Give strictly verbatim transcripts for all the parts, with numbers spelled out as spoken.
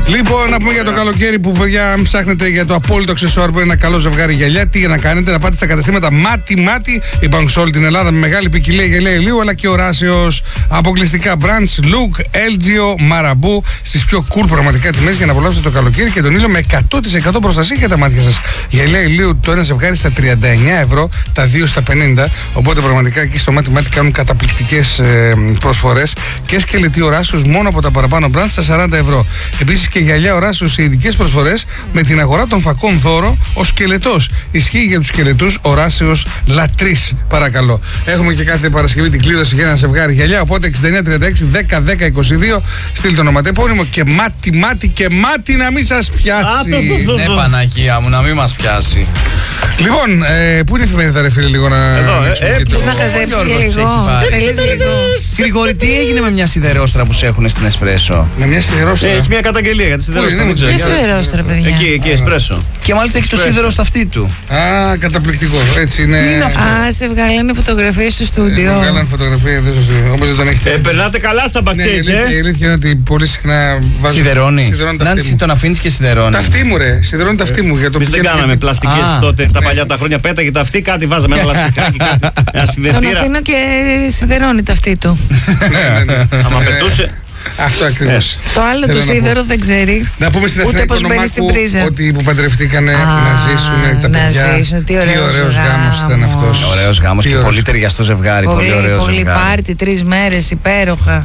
Λοιπόν, να πούμε για το καλοκαίρι που, παιδιά, αν ψάχνετε για το απόλυτο αξεσουάρ που είναι ένα καλό ζευγάρι γυαλιά, τι να κάνετε, να πάτε στα καταστήματα Μάτι Μάτι. Υπάρχουν σε όλη την Ελλάδα με μεγάλη ποικιλία γυαλιά ηλίου αλλά και οράσεως. Αποκλειστικά brands, Look, Elgio, Marabu στις πιο cool πραγματικά τιμές για να απολαύσετε το καλοκαίρι και τον ήλιο με εκατό τοις εκατό προστασία για τα μάτια σας. Γυαλιά ηλίου το ένα ζευγάρι στα τριάντα εννέα ευρώ, τα δύο στα πενήντα. Οπότε πραγματικά εκεί στο Μάτι Μάτι κάνουν καταπληκτικές ε, προσφορές και σκελετή οράσεως μόνο από τα παραπάνω brands στα σαράντα ευρώ. Επίσης και γυαλιά οράσεως σε ειδικές προσφορές με την αγορά των φακών δώρο ο σκελετός. Ισχύει για τους σκελετούς οράσεως λατρής, παρακαλώ. Έχουμε και κάθε Παρασκευή την κλήρωση για ένα ζευγάρι γυαλιά. Οπότε εξήντα εννέα τριάντα έξι δέκα δέκα είκοσι δύο στείλτε το ονοματεπώνυμο και Μάτι Μάτι και Μάτι να μην σας πιάσει. Ναι, Παναγία μου, να μην μας πιάσει. Λοιπόν, ε, πού είναι η εφημερίδα, ρε φίλε, λίγο να. Εδώ, ε, ε, Θες να χαζέψεις λίγο. Θέλεις λίγο. Γρηγόρη, τι έγινε με μια σιδερόστρα που σε έχουν στην Εσπρέσο? Με μια σιδερόστρα. Ε, έχει μια καταγγελία για τη σιδερόστρα. Πού είναι, Ποια σιδερόστρα, παιδιά? Εκεί, εκεί, Εσπρέσο. Και μάλιστα έχει το σίδερο στα αυτή του. Α, καταπληκτικό. Έτσι είναι. Τι είναι αυτό? Α, σε βγάλανε φωτογραφίες στο Ε, στούντιο. Βγάλανε φωτογραφία εδώ στο στούντιο. Όπως δεν τον έχετε. Ε, περνάτε καλά στα Ναι, η backstage, αλήθεια- η ε. αλήθεια είναι ότι πολύ συχνά βάζω. Σιδερώνει. Σιδερώνει τα αυτή Νάντσι, μου. τον αφήνει και σιδερώνει. Τα αυτή μου, ρε. Σιδερώνει τα αυτή μου. Για το Εμείς δεν πηγαίνω κάναμε γιατί- πλαστικές Α. τότε τα παλιά τα χρόνια. Πέταγε τα αυτή, κάτι βάζαμε ένα λαστιχάκι, κάτι. Ένα Τον συνδετήρα. αφήνω και σιδερώνει τα αυτή του. Ναι, ναι, ναι. Άμα Ε, πετούσε. Αυτό ακριβώς. Το άλλο Θέλω το να σίδερο δεν ξέρει. Να πούμε στην Ούτε Εθνική πώς μπαίνει στην Οικονομάκου πρίζα. ότι που παντρευτήκανε Α, να ζήσουν τα να παιδιά. ζήσουν, τι ωραίος γάμος ήταν γάμος. αυτός. Ωραίος γάμος Τι και ωραίος. πολύ ταιριαστό ζευγάρι. Πολύ, Πολύ, ωραίο πολύ ζευγάρι. πάρτι, τρεις μέρες, υπέροχα.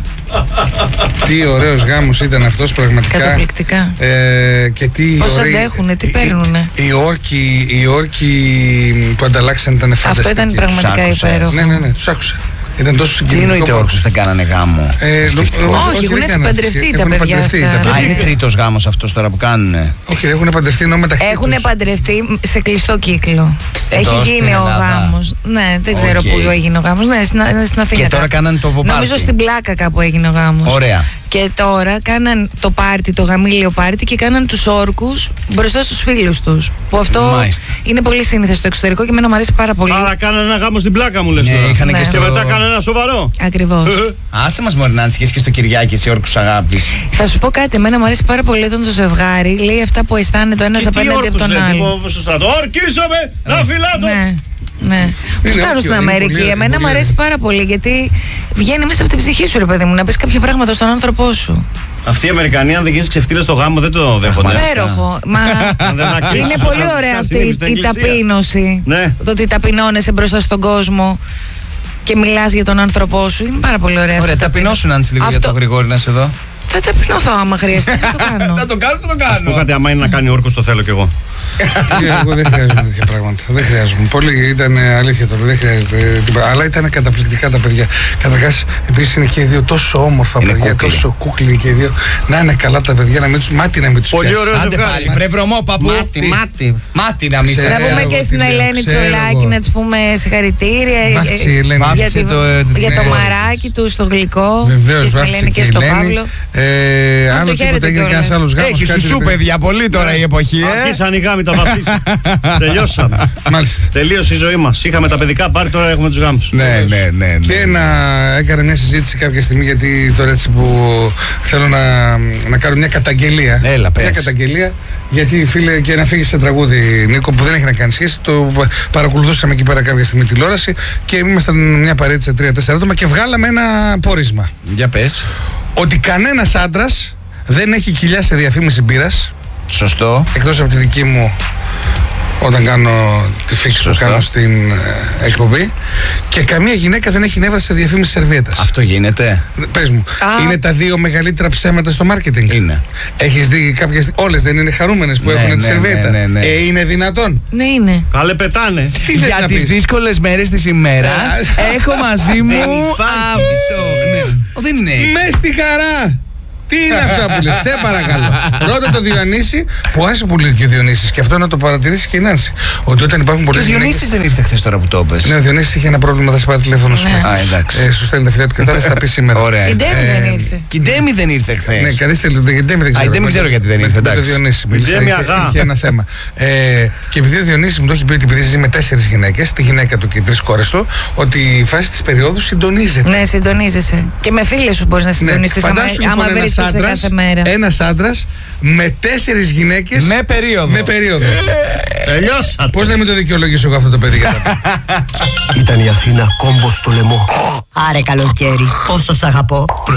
Τι ωραίος γάμος ήταν αυτός πραγματικά. Καταπληκτικά. Ε, και τι Πώς ωραίοι- αντέχουνε, τι οι- παίρνουνε. Οι, οι όρκοι, οι όρκοι που ανταλλάξαν ήταν φανταστικοί. Αυτό ήταν πραγματικά άκουσες? υπέροχο. Ναι, ναι, ναι, τους άκουσα. Ήταν τόσο Τι συγκινητικό. εννοείται που όρκους άκουσα. δεν κάνανε γάμο? Ε, Σκεφτικό. νο- Όχι, έχουν δεν κάνανε. παντρευτεί τα Έχουν παιδιά παντρευτεί αυτά. τα παιδιά. Α, είναι τρίτος γάμος αυτός τώρα που κάνουνε. Όχι, έχουν παντρευτεί ενώ μεταξύ Έχουν τους. παντρευτεί σε κλειστό κύκλο. Εδώ Έχει στην γίνει ο Ελλάδα. γάμος. Ναι, δεν ξέρω Οκ. πού έγινε ο γάμος. Ναι, στην, στην Αθήνα. Και τώρα κάπου. κάνανε το πάρτι. Νομίζω στην Πλάκα κάπου έγινε ο γάμος. Ωραία. Και τώρα κάναν το πάρτι, το γαμήλιο πάρτι και κάναν τους όρκους μπροστά στους φίλους τους. Που αυτό Μάλιστα. είναι πολύ σύνηθες στο εξωτερικό και εμένα μου αρέσει πάρα πολύ. Άρα κάνανε ένα γάμο στην πλάκα μου, λες Ναι, τώρα. είχαν Ναι. και Και στο. μετά κάνανε ένα σοβαρό. Ακριβώς. Άσε μας μωρή Νάντσι, και στο Κυριάκη εσύ όρκους αγάπης. Θα σου πω κάτι, εμένα μου αρέσει πάρα πολύ όταν το ζευγάρι λέει αυτά που αισθάνεται το ένας Και τι απέναντι από όρκους, τον ρε, άλλο. τύπου στο στρατό. Ορκίσαμε να φυλάτω. Ναι. Ναι. Του Είναι κάνουν όκιο, στην είναι Αμερική. πολύ- Εμένα είναι μου πολύ αρέσει πάρα πολύ γιατί βγαίνει μέσα από την ψυχή σου, ρε παιδί μου, να πει κάποια πράγματα στον άνθρωπό σου. Αυτοί οι Αμερικανοί, αν δεν γίνει ξεφτύλα στο γάμο, δεν το δέχονται. Υπέροχο. Μα Αν δεν ακρίσεις, είναι θα πολύ κάνεις ωραία κάτι αυτή συνήθως στην η εκκλησία. ταπείνωση. Ναι. Το ότι ταπεινώνεσαι μπροστά στον κόσμο και μιλάς για τον άνθρωπό σου. Είναι πάρα πολύ ωραία αυτή Ωραία, η ταπείνωση. ταπεινώσου Νάντσι λίγο για Αυτό- το Γρηγόρη να σε δω. Θα ταπεινωθώ άμα χρειαστεί. Θα το κάνω. Θα το κάνω, θα το Πω κάνω. κάτι, άμα είναι να κάνει όρκος, το θέλω κι εγώ. Ε, Εγώ δεν χρειάζομαι τέτοια πράγματα. Δεν χρειάζομαι. Πολύ ήταν ε, αλήθεια τώρα. Δεν χρειάζεται τίποτα. Αλλά ήταν καταπληκτικά τα παιδιά. Καταρχάς, επίσης είναι και οι δύο τόσο όμορφα Είναι παιδιά. κούκλοι. Τόσο κούκλοι και οι δύο. Να είναι καλά τα παιδιά, να μην τους μάτι να μην τους Πολύ πιάσει. ωραίο Άντε ζευγάρι. πάλι, βρε βρωμό παππού. Μάτι, μάτι. Μάτι να μην σε. Να πούμε εγώ και τι στην λέω, Ελένη ξέρω Τσολάκη εγώ. να της πούμε συγχαρητήρια ε, Βάφτισε ε, η Ελένη. για, Βάφτισε τη- το, ε, για το ναι, μαράκι του στο γλυκό Βεβαίως, και στην βάφτισε Ελένη και η στο Ελένη. Παύλο. Ε, Να άλλο το χαίρετε τίποτα έγινε κιόλας. κανένας άλλος γάμος. Έχει κάτι σουσού δεν- παιδιά, πολύ τώρα η εποχή, ε. Αρχίσαν οι γάμοι, τα βαφτίσαν. Τελειώσαμε. Μάλιστα. Τελείωσε η ζωή μας. Είχαμε τα παιδικά πάρει, τώρα έχουμε τους γάμους. Ναι, ναι, ναι, ναι. Και να έκανε μια συζήτηση κάποια στιγμή, γιατί τώρα έτσι που θέλω να, να κάνω μια καταγγελία. Έλα, πες. Μια καταγγελία, γιατί φίλε, και να φύγει σε τραγούδι, Νίκο, που δεν έχει να κάνει σχέση. Το παρακολουθούσαμε εκεί πέρα κάποια στιγμή τηλεόραση και ήμασταν μια παρέα σε τρία-τέσσερα άτομα και βγάλαμε ένα πόρισμα. Για πες. Ότι κανένας άντρας δεν έχει κοιλιά σε διαφήμιση μπύρας, Σωστό. εκτός από τη δική μου όταν κάνω τη φίξη που Σωστό. κάνω στην ε, εκπομπή, και καμία γυναίκα δεν έχει νεύρα σε διαφήμιση σερβιέτας. Αυτό γίνεται. Πες μου, Α. είναι τα δύο μεγαλύτερα ψέματα στο μάρκετινγκ. Είναι. Έχεις δει κάποιες, όλες δεν είναι χαρούμενες που Ναι, έχουν τη ναι, σερβιέτα. ναι, ναι, ναι. Ε, είναι δυνατόν? Ναι, είναι. Καλέ πετάνε. Τι θες Για να τις πεις? δύσκολες μέρες της ημέρας Ε, έχω μαζί μου Δεν υπάρχει αυτό. Ναι. Ω, δεν είναι έτσι. Μες στη χαρά! Τι είναι αυτά που λες, σε παρακαλώ. Ρώτα το Διονύση, που άσε που λέει και ο Διονύσης, και αυτό να το παρατηρήσει και η Νάνση. Ότι όταν υπάρχουν Και ο πολλές γυναίκες. Διονύσης δεν ήρθε χθες τώρα που το είπες. Ναι, ο Διονύσης είχε ένα πρόβλημα, θα σε πάρει τηλέφωνο σου. Ναι. Α, εντάξει. Ε, σου στέλνει τα φιλιά του και θα τα πει σήμερα. Ωραία. Η Ντέμι Ε, δεν ήρθε. Και η Ντέμι δεν ήρθε χθες. Ναι, καλή στέλνει. Γιατί δεν Α, η ξέρω. Ντέμι Με ξέρω το- γιατί δεν με ήρθε, το- με το εντάξει. Διονύση μίλησα, Ντέμι είχε- αγά. είχε ένα θέμα. Ε, και επειδή ο Διονύσης μου το έχει πει ότι επειδή ζει με τέσσερις γυναίκες, τη γυναίκα του και τρεις κόρες του, ότι η φάση της περίοδου συντονίζεται. Ναι, συντονίζεσαι. Και με φίλες σου μπορείς να συντονιστείς. άμα φαντάσου, λοιπόν, άμα ένας βρεις ένας άντρας, κάθε μέρα. ένας άντρας με τέσσερις γυναίκες Με περίοδο. με περίοδο. Τελειώσατε. Πώς να μην το δικαιολογήσω εγώ αυτό το παιδί? Ήταν η Αθήνα κόμπο στο λαιμό. Άρε καλοκαίρι, πόσο σ' αγαπώ.